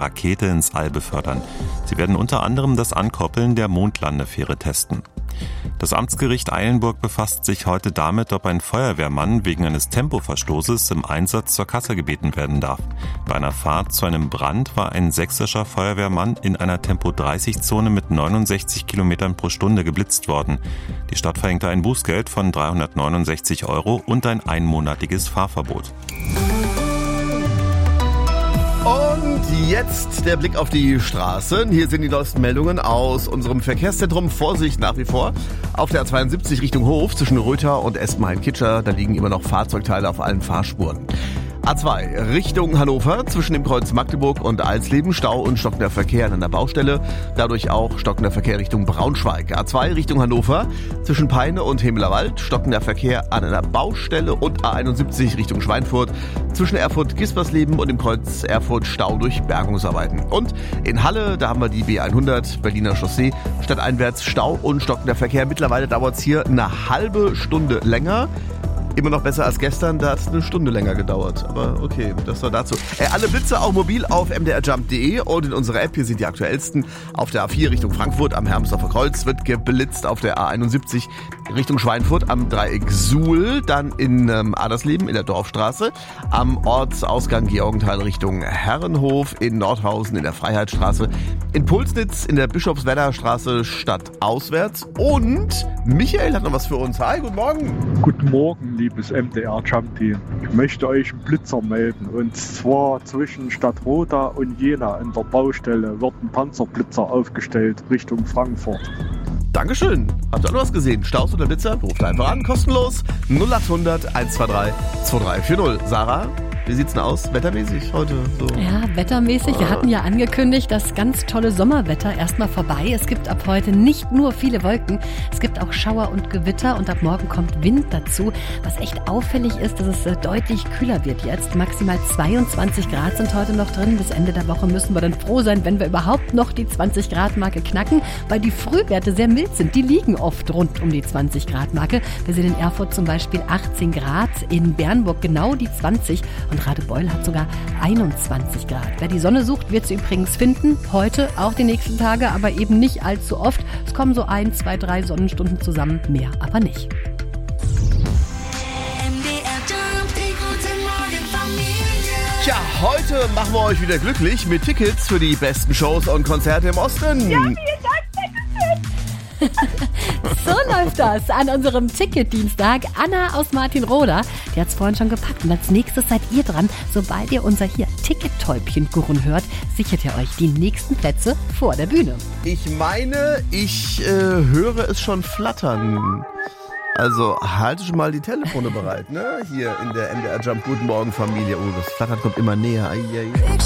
Rakete ins All befördern. Sie werden unter anderem das Ankoppeln der Mondlandefähre testen. Das Amtsgericht Eilenburg befasst sich heute damit, ob ein Feuerwehrmann wegen eines Tempoverstoßes im Einsatz zur Kasse gebeten werden darf. Bei einer Fahrt zu einem Brand war ein sächsischer Feuerwehrmann in einer Tempo-30-Zone mit 69 Kilometern pro Stunde geblitzt worden. Die Stadt verhängte ein Bußgeld von 369 € und ein einmonatiges Fahrverbot. Und jetzt der Blick auf die Straßen. Hier sind die neuesten Meldungen aus unserem Verkehrszentrum. Vorsicht nach wie vor. Auf der A72 Richtung Hof zwischen Röther und Espenhain-Kitscher, da liegen immer noch Fahrzeugteile auf allen Fahrspuren. A2 Richtung Hannover zwischen dem Kreuz Magdeburg und Alsleben, Stau und stockender Verkehr an einer Baustelle, dadurch auch stockender Verkehr Richtung Braunschweig. A2 Richtung Hannover zwischen Peine und Hemmelerwald, stockender Verkehr an einer Baustelle und A71 Richtung Schweinfurt zwischen Erfurt-Gispersleben und dem Kreuz Erfurt, Stau durch Bergungsarbeiten. Und in Halle, da haben wir die B100 Berliner Chaussee, stadteinwärts Stau und stockender Verkehr. Mittlerweile dauert es hier eine halbe Stunde länger. Immer noch besser als gestern, da hat es eine Stunde länger gedauert. Aber okay, das war dazu. Alle Blitze auch mobil auf mdrjump.de und in unserer App. Hier sind die aktuellsten. Auf der A4 Richtung Frankfurt am Hermsdorfer Kreuz wird geblitzt. Auf der A71 Richtung Schweinfurt am Dreieck Suhl. Dann in Adersleben in der Dorfstraße. Am Ortsausgang Georgenthal Richtung Herrenhof. In Nordhausen in der Freiheitsstraße. In Pulsnitz in der Bischofswerder-Straße stadtauswärts. Und Michael hat noch was für uns. Hi, guten Morgen. Guten Morgen, liebes MDR-Jump-Team. Ich möchte euch einen Blitzer melden. Und zwar zwischen Stadtroda und Jena in der Baustelle wird ein Panzerblitzer aufgestellt Richtung Frankfurt. Dankeschön. Habt ihr auch noch was gesehen? Staus oder Blitzer? Ruft einfach an. Kostenlos. 0800 123 2340. Sarah, wie sieht's denn aus? Wettermäßig heute? So. Ja, wettermäßig. Wir hatten ja angekündigt, das ganz tolle Sommerwetter erstmal vorbei. Es gibt ab heute nicht nur viele Wolken, es gibt auch Schauer und Gewitter und ab morgen kommt Wind dazu. Was echt auffällig ist, dass es deutlich kühler wird jetzt. Maximal 22 Grad sind heute noch drin. Bis Ende der Woche müssen wir dann froh sein, wenn wir überhaupt noch die 20-Grad-Marke knacken, weil die Frühwerte sehr mild sind. Die liegen oft rund um die 20-Grad-Marke. Wir sehen in Erfurt zum Beispiel 18 Grad, in Bernburg genau die 20 und Radebeul hat sogar 21 Grad. Wer die Sonne sucht, wird sie übrigens finden. Heute, auch die nächsten Tage, aber eben nicht allzu oft. Es kommen so 1, 2, 3 Sonnenstunden zusammen, mehr aber nicht. Tja, heute machen wir euch wieder glücklich mit Tickets für die besten Shows und Konzerte im Osten. Ja, vielen Dank, So läuft das an unserem Ticketdienstag. Anna aus Martinroda, die hat es vorhin schon gepackt. Und als nächstes seid ihr dran. Sobald ihr unser hier Ticket-Täubchen gurren hört, sichert ihr euch die nächsten Plätze vor der Bühne. Ich meine, ich höre es schon flattern. Also halte schon mal die Telefone bereit, ne? Hier in der MDR Jump Guten Morgen Familie. Oh, das Flattern kommt immer näher. Ai, ai.